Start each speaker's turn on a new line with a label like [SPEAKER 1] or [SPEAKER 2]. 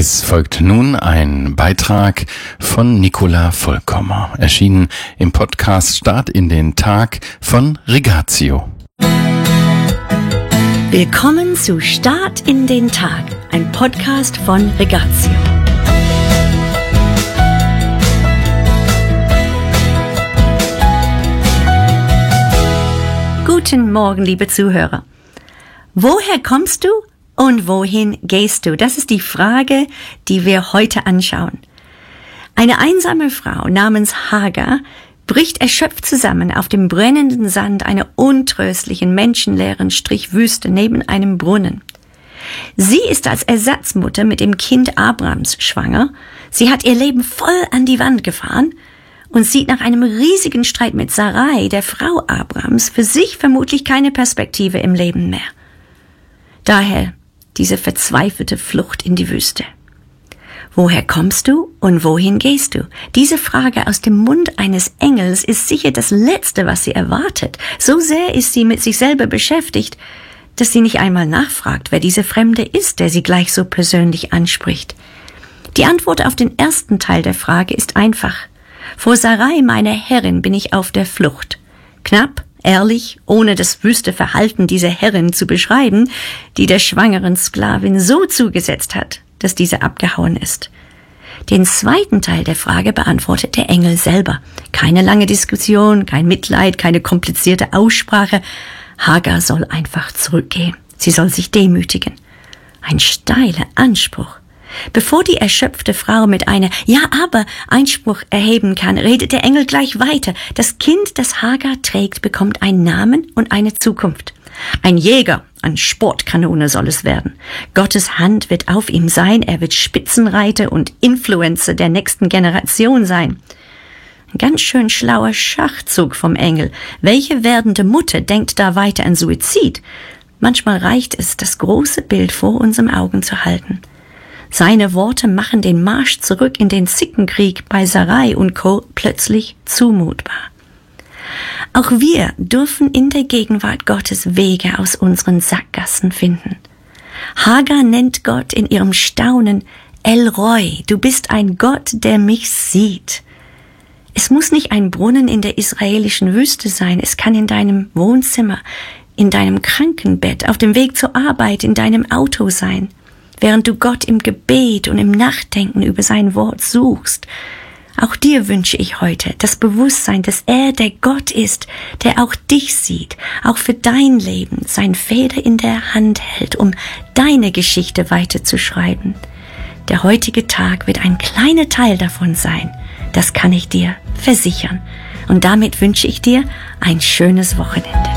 [SPEAKER 1] Es folgt nun ein Beitrag von Nicola Vollkommer, erschienen im Podcast Start in den Tag von Regatio.
[SPEAKER 2] Willkommen zu Start in den Tag, ein Podcast von Regatio. Guten Morgen, liebe Zuhörer. Woher kommst du und wohin gehst du? Das ist die Frage, die wir heute anschauen. Eine einsame Frau namens Hagar bricht erschöpft zusammen auf dem brennenden Sand einer untröstlichen, menschenleeren Strichwüste neben einem Brunnen. Sie ist als Ersatzmutter mit dem Kind Abrams schwanger. Sie hat ihr Leben voll an die Wand gefahren und sieht nach einem riesigen Streit mit Sarai, der Frau Abrams, für sich vermutlich keine Perspektive im Leben mehr. Daher diese verzweifelte Flucht in die Wüste. Woher kommst du und wohin gehst du? Diese Frage aus dem Mund eines Engels ist sicher das Letzte, was sie erwartet. So sehr ist sie mit sich selber beschäftigt, dass sie nicht einmal nachfragt, wer diese Fremde ist, der sie gleich so persönlich anspricht. Die Antwort auf den ersten Teil der Frage ist einfach. Vor Sarai, meiner Herrin, bin ich auf der Flucht. Knapp, ehrlich, ohne das wüste Verhalten dieser Herrin zu beschreiben, die der schwangeren Sklavin so zugesetzt hat, dass diese abgehauen ist. Den zweiten Teil der Frage beantwortet der Engel selber. Keine lange Diskussion, kein Mitleid, keine komplizierte Aussprache. Hagar soll einfach zurückgehen. Sie soll sich demütigen. Ein steiler Anspruch. Bevor die erschöpfte Frau mit einer Ja-aber Einspruch erheben kann, redet der Engel gleich weiter. Das Kind, das Hagar trägt, bekommt einen Namen und eine Zukunft. Ein Jäger, eine Sportkanone soll es werden. Gottes Hand wird auf ihm sein, er wird Spitzenreiter und Influencer der nächsten Generation sein. Ein ganz schön schlauer Schachzug vom Engel. Welche werdende Mutter denkt da weiter an Suizid? Manchmal reicht es, das große Bild vor unseren Augen zu halten. Seine Worte machen den Marsch zurück in den Zickenkrieg bei Sarai und Co. plötzlich zumutbar. Auch wir dürfen in der Gegenwart Gottes Wege aus unseren Sackgassen finden. Hagar nennt Gott in ihrem Staunen El Roi, du bist ein Gott, der mich sieht. Es muss nicht ein Brunnen in der israelischen Wüste sein, es kann in deinem Wohnzimmer, in deinem Krankenbett, auf dem Weg zur Arbeit, in deinem Auto sein. Während du Gott im Gebet und im Nachdenken über sein Wort suchst. Auch dir wünsche ich heute das Bewusstsein, dass er der Gott ist, der auch dich sieht, auch für dein Leben sein Feder in der Hand hält, um deine Geschichte weiterzuschreiben. Der heutige Tag wird ein kleiner Teil davon sein, das kann ich dir versichern. Und damit wünsche ich dir ein schönes Wochenende.